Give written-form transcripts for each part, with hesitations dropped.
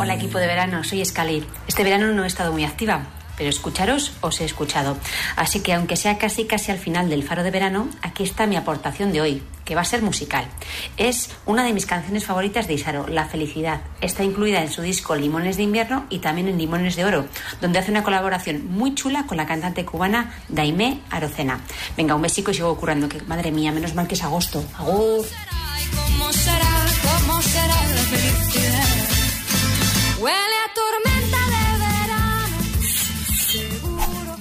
Hola equipo de verano, soy Escali. Este verano no he estado muy activa, pero escucharos os he escuchado. Así que aunque sea casi al final del faro de verano, aquí está mi aportación de hoy, que va a ser musical. Es una de mis canciones favoritas de Isaro, La Felicidad. Está incluida en su disco Limones de Invierno y también en Limones de Oro, donde hace una colaboración muy chula con la cantante cubana Daimé Arocena. Venga, un besico y sigo currando, que madre mía, menos mal que es agosto. ¡Agur! ¿Cómo será la felicidad? Huele a tormenta de verano.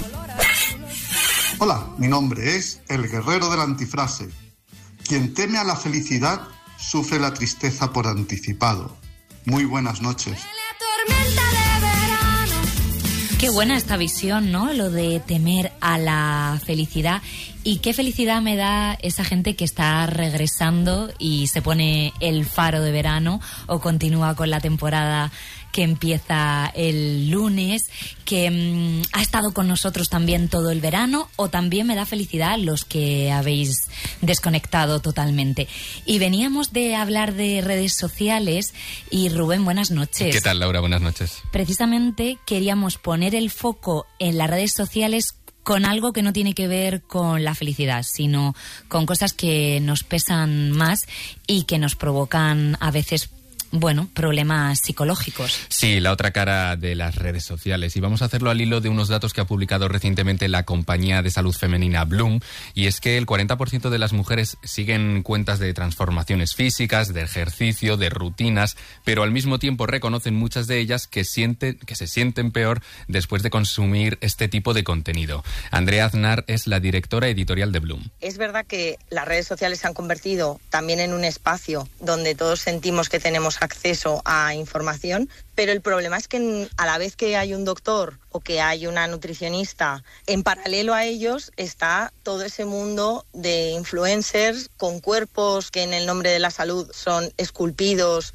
Hola, mi nombre es el guerrero de la antifrase. Quien teme a la felicidad sufre la tristeza por anticipado. Muy buenas noches. Huele a tormenta de verano. Qué buena esta visión, ¿no? Lo de temer a la felicidad. Y qué felicidad me da esa gente que está regresando y se pone el faro de verano o continúa con la temporada que empieza el lunes, que ha estado con nosotros también todo el verano, o también me da felicidad los que habéis desconectado totalmente. Y veníamos de hablar de redes sociales y Rubén, buenas noches. ¿Qué tal, Laura? Buenas noches. Precisamente queríamos poner el foco en las redes sociales con algo que no tiene que ver con la felicidad, sino con cosas que nos pesan más y que nos provocan a veces, bueno, problemas psicológicos. Sí, la otra cara de las redes sociales. Y vamos a hacerlo al hilo de unos datos que ha publicado recientemente la compañía de salud femenina Bloom. Y es que el 40% de las mujeres siguen cuentas de transformaciones físicas, de ejercicio, de rutinas, pero al mismo tiempo reconocen muchas de ellas que se sienten peor después de consumir este tipo de contenido. Andrea Aznar es la directora editorial de Bloom. Es verdad que las redes sociales se han convertido también en un espacio donde todos sentimos que tenemos acceso a información, pero el problema es que a la vez que hay un doctor o que hay una nutricionista, en paralelo a ellos está todo ese mundo de influencers con cuerpos que en el nombre de la salud son esculpidos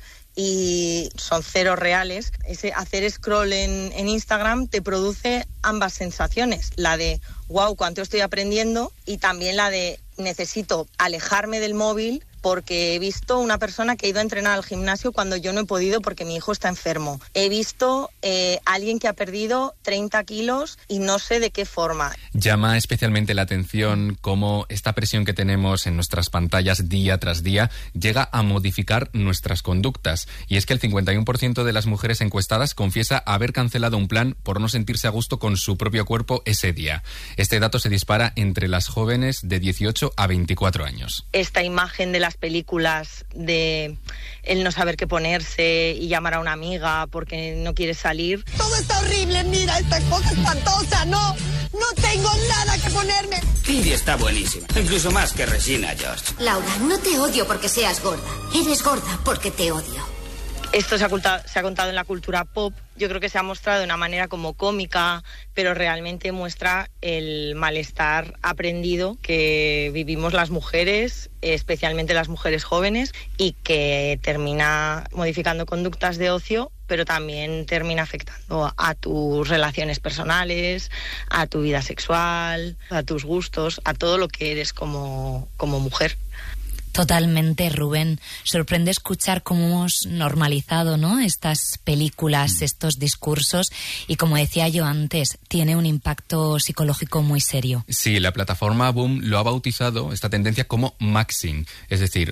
y son cero reales. Ese hacer scroll en Instagram te produce ambas sensaciones, la de wow, cuánto estoy aprendiendo, y también la de necesito alejarme del móvil porque he visto una persona que ha ido a entrenar al gimnasio cuando yo no he podido porque mi hijo está enfermo. He visto alguien que ha perdido 30 kilos y no sé de qué forma. Llama especialmente la atención cómo esta presión que tenemos en nuestras pantallas día tras día llega a modificar nuestras conductas. Y es que el 51% de las mujeres encuestadas confiesa haber cancelado un plan por no sentirse a gusto con su propio cuerpo ese día. Este dato se dispara entre las jóvenes de 18 a 24 años. Esta imagen de las películas de el no saber qué ponerse y llamar a una amiga porque no quiere salir. Todo está horrible, mira, esta cosa espantosa, no tengo nada que ponerme. Cindy está buenísima, incluso más que Regina George. Laura, no te odio porque seas gorda, eres gorda porque te odio. Esto se ha contado en la cultura pop. Yo creo que se ha mostrado de una manera como cómica, pero realmente muestra el malestar aprendido que vivimos las mujeres, especialmente las mujeres jóvenes, y que termina modificando conductas de ocio, pero también termina afectando a tus relaciones personales, a tu vida sexual, a tus gustos, a todo lo que eres como mujer. Totalmente, Rubén. Sorprende escuchar cómo hemos normalizado, ¿no?, estas películas, estos discursos, y como decía yo antes, tiene un impacto psicológico muy serio. Sí, la plataforma Boom lo ha bautizado, esta tendencia, como maxing. Es decir,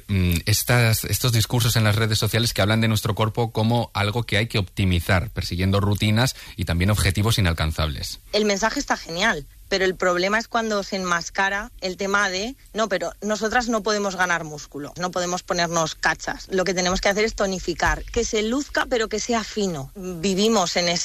estos discursos en las redes sociales que hablan de nuestro cuerpo como algo que hay que optimizar, persiguiendo rutinas y también objetivos inalcanzables. El mensaje está genial, pero el problema es cuando se enmascara el tema de no, pero nosotras no podemos ganar músculo, no podemos ponernos cachas. Lo que tenemos que hacer es tonificar, que se luzca pero que sea fino. Vivimos en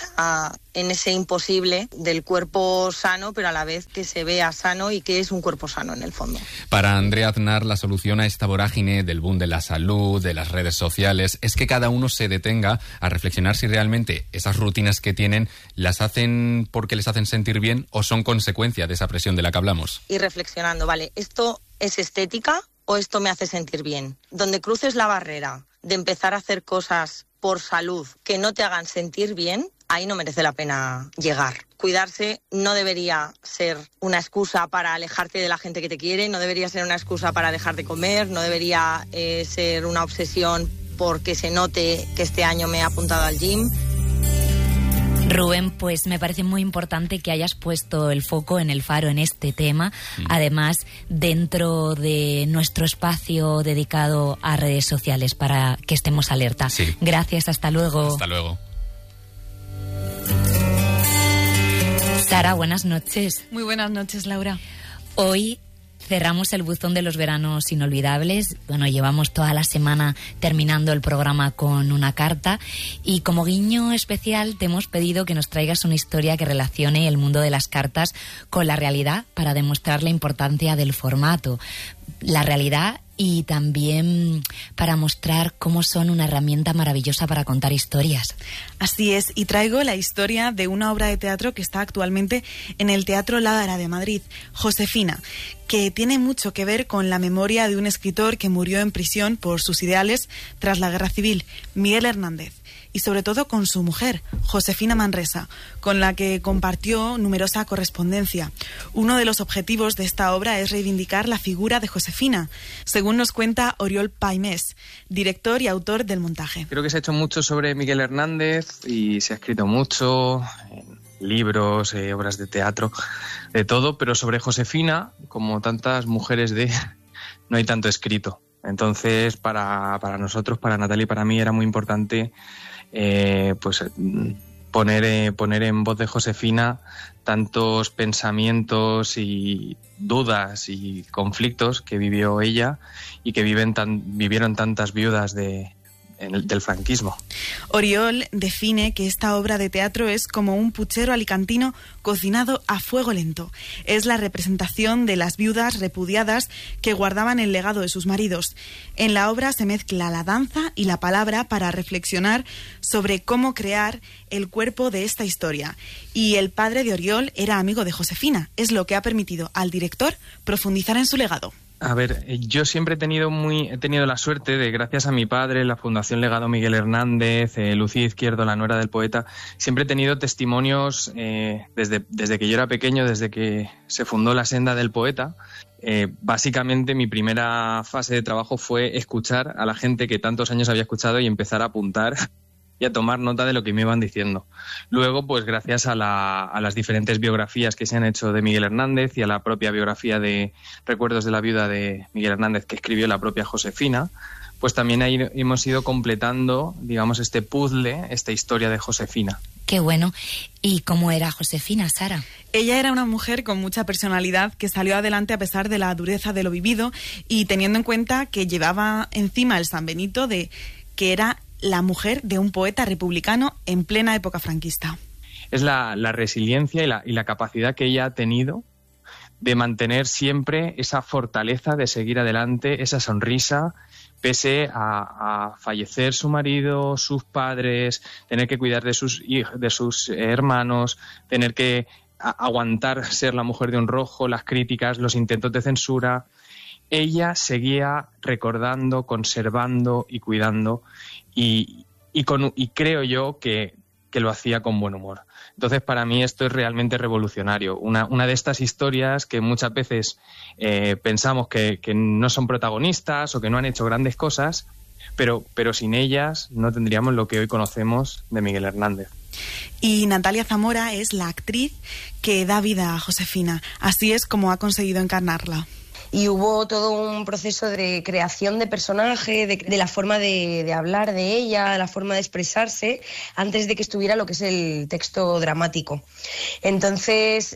ese imposible del cuerpo sano, pero a la vez que se vea sano y que es un cuerpo sano en el fondo. Para Andrea Aznar, la solución a esta vorágine del boom de la salud, de las redes sociales, es que cada uno se detenga a reflexionar si realmente esas rutinas que tienen las hacen porque les hacen sentir bien o son consecuencia de esa presión de la que hablamos. Y reflexionando, vale, ¿esto es estética o esto me hace sentir bien? Donde cruces la barrera de empezar a hacer cosas por salud que no te hagan sentir bien, ahí no merece la pena llegar. Cuidarse no debería ser una excusa para alejarte de la gente que te quiere, no debería ser una excusa para dejar de comer, no debería ser una obsesión porque se note que este año me he apuntado al gym. Rubén, pues me parece muy importante que hayas puesto el foco en el Faro, en este tema. Además, dentro de nuestro espacio dedicado a redes sociales, para que estemos alerta. Sí. Gracias, hasta luego. Hasta luego. Sara, buenas noches. Muy buenas noches, Laura. Hoy cerramos el buzón de los veranos inolvidables. Bueno, llevamos toda la semana terminando el programa con una carta y como guiño especial te hemos pedido que nos traigas una historia que relacione el mundo de las cartas con la realidad para demostrar la importancia del formato, la realidad y también para mostrar cómo son una herramienta maravillosa para contar historias. Así es, y traigo la historia de una obra de teatro que está actualmente en el Teatro Ladara de Madrid, Josefina, que tiene mucho que ver con la memoria de un escritor que murió en prisión por sus ideales tras la Guerra Civil, Miguel Hernández, y sobre todo con su mujer, Josefina Manresa, con la que compartió numerosa correspondencia. Uno de los objetivos de esta obra es reivindicar la figura de Josefina, según nos cuenta Oriol Paimés, director y autor del montaje. Creo que se ha hecho mucho sobre Miguel Hernández y se ha escrito mucho en libros, obras de teatro, de todo, pero sobre Josefina, como tantas mujeres no hay tanto escrito. Entonces, para nosotros, para Natalia y para mí, era muy importante poner en voz de Josefina tantos pensamientos y dudas y conflictos que vivió ella y que vivieron tantas viudas del franquismo. Oriol define que esta obra de teatro es como un puchero alicantino cocinado a fuego lento. Es la representación de las viudas repudiadas que guardaban el legado de sus maridos. En la obra se mezcla la danza y la palabra para reflexionar sobre cómo crear el cuerpo de esta historia. Y el padre de Oriol era amigo de Josefina. Es lo que ha permitido al director profundizar en su legado. A ver, yo siempre he tenido la suerte de, gracias a mi padre, la Fundación Legado Miguel Hernández, Lucía Izquierdo, la nuera del poeta, siempre he tenido testimonios desde que yo era pequeño, desde que se fundó la Senda del Poeta. Básicamente mi primera fase de trabajo fue escuchar a la gente que tantos años había escuchado y empezar a apuntar y a tomar nota de lo que me iban diciendo. Luego, pues gracias a las diferentes biografías que se han hecho de Miguel Hernández y a la propia biografía de Recuerdos de la viuda de Miguel Hernández que escribió la propia Josefina, pues también ahí hemos ido completando, digamos, este puzzle, esta historia de Josefina. Qué bueno. ¿Y cómo era Josefina, Sara? Ella era una mujer con mucha personalidad que salió adelante a pesar de la dureza de lo vivido y teniendo en cuenta que llevaba encima el San Benito de que era la mujer de un poeta republicano en plena época franquista. Es la resiliencia y la capacidad que ella ha tenido de mantener siempre esa fortaleza de seguir adelante, esa sonrisa, pese a fallecer su marido, sus padres, tener que cuidar de sus hijos, de sus hermanos, tener que aguantar ser la mujer de un rojo, las críticas, los intentos de censura. Ella seguía recordando, conservando y cuidando y creo yo que lo hacía con buen humor. Entonces, para mí esto es realmente revolucionario. Una de estas historias que muchas veces pensamos que no son protagonistas o que no han hecho grandes cosas, pero sin ellas no tendríamos lo que hoy conocemos de Miguel Hernández. Y Natalia Zamora es la actriz que da vida a Josefina. Así es como ha conseguido encarnarla. Y hubo todo un proceso de creación de personaje, de la forma de hablar de ella, de la forma de expresarse, antes de que estuviera lo que es el texto dramático. Entonces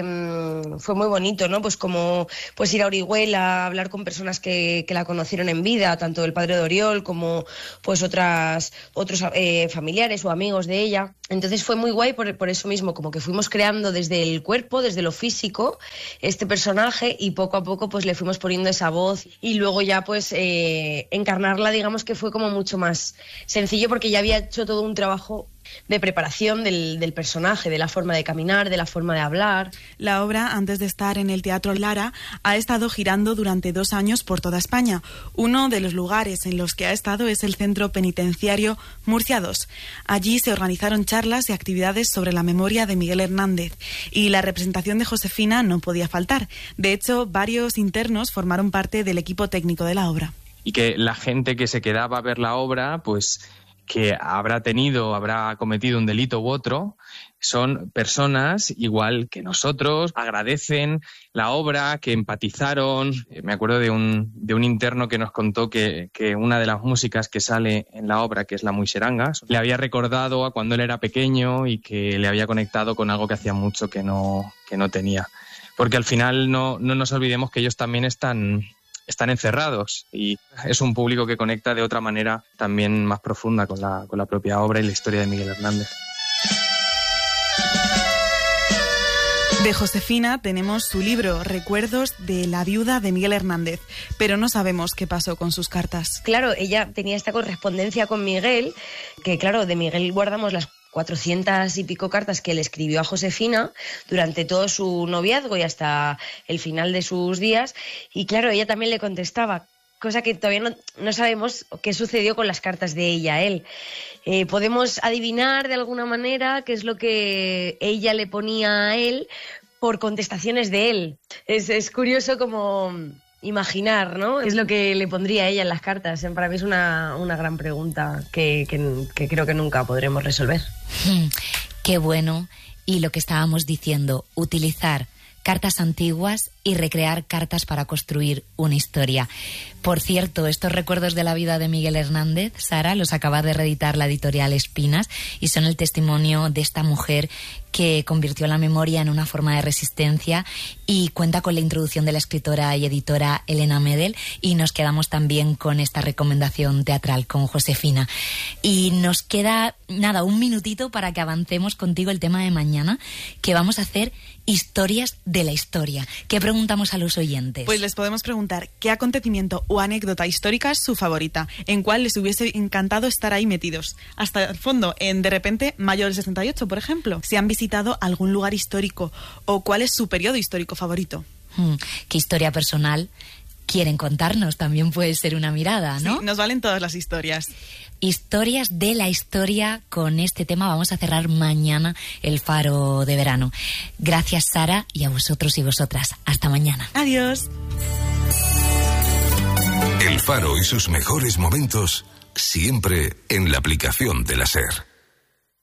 fue muy bonito, ¿no? Pues como pues ir a Orihuela, hablar con personas que la conocieron en vida, tanto el padre de Oriol como pues otros familiares o amigos de ella. Entonces fue muy guay por eso mismo, como que fuimos creando desde el cuerpo, desde lo físico, este personaje y poco a poco pues le fuimos poniendo esa voz y luego ya pues encarnarla, digamos que fue como mucho más sencillo porque ya había hecho todo un trabajo de preparación del personaje, de la forma de caminar, de la forma de hablar. La obra, antes de estar en el Teatro Lara, ha estado girando durante 2 años por toda España. Uno de los lugares en los que ha estado es el Centro Penitenciario Murcia 2. Allí se organizaron charlas y actividades sobre la memoria de Miguel Hernández y la representación de Josefina no podía faltar. De hecho, varios internos formaron parte del equipo técnico de la obra. y que la gente que se quedaba a ver la obra, pues que habrá cometido un delito u otro, son personas igual que nosotros, agradecen la obra, que empatizaron. Me acuerdo de un interno que nos contó que una de las músicas que sale en la obra, que es la Muixeranga, le había recordado a cuando él era pequeño y que le había conectado con algo que hacía mucho que no tenía. Porque al final no nos olvidemos que ellos también están encerrados y es un público que conecta de otra manera también más profunda con la propia obra y la historia de Miguel Hernández. De Josefina tenemos su libro Recuerdos de la viuda de Miguel Hernández, pero no sabemos qué pasó con sus cartas. Claro, ella tenía esta correspondencia con Miguel, que claro, de Miguel guardamos las 400 y pico cartas que le escribió a Josefina durante todo su noviazgo y hasta el final de sus días, y claro, ella también le contestaba, cosa que todavía no sabemos qué sucedió con las cartas de ella a él. Podemos adivinar de alguna manera qué es lo que ella le ponía a él por contestaciones de él. Es curioso como imaginar, ¿no? ¿Qué es lo que le pondría a ella en las cartas? Para mí es una gran pregunta que creo que nunca podremos resolver. Qué bueno. Y lo que estábamos diciendo, utilizar cartas antiguas y recrear cartas para construir una historia. Por cierto, estos recuerdos de la vida de Miguel Hernández, Sara, los acaba de reeditar la editorial Espinas y son el testimonio de esta mujer que convirtió la memoria en una forma de resistencia, y cuenta con la introducción de la escritora y editora Elena Medel, y nos quedamos también con esta recomendación teatral con Josefina. Y nos queda, un minutito para que avancemos contigo el tema de mañana, que vamos a hacer historias de la historia. ¿Qué preguntamos a los oyentes? Pues les podemos preguntar qué acontecimiento o anécdota histórica es su favorita, en cuál les hubiese encantado estar ahí metidos. Hasta el fondo, en de repente, mayo del 68, por ejemplo. Si han visitado algún lugar histórico o cuál es su periodo histórico favorito. ¿Qué historia personal quieren contarnos? También puede ser una mirada, ¿no? Sí, nos valen todas las historias. Historias de la historia. Con este tema vamos a cerrar mañana el Faro de Verano. Gracias, Sara, y a vosotros y vosotras. Hasta mañana. Adiós. El Faro y sus mejores momentos siempre en la aplicación de la SER.